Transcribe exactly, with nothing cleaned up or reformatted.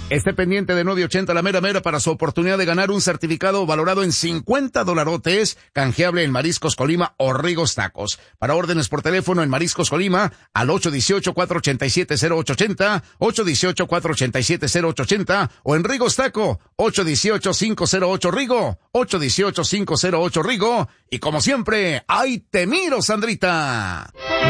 Esté pendiente de nueve ochenta La Mera Mera para su oportunidad de ganar un certificado valorado en cincuenta dolarotes, canjeable en Mariscos Colima o Rigos Tacos. Para órdenes por teléfono en Mariscos Colima al ocho uno ocho, cuatro ocho siete, cero ocho ocho cero, ocho uno ocho, cuatro ocho siete, cero ocho ocho cero o en Rigos Taco ocho uno ocho, cinco cero ocho Rigo, ocho uno ocho, cinco cero ocho Rigo. Y como siempre, ¡ay te miro, Sandrita!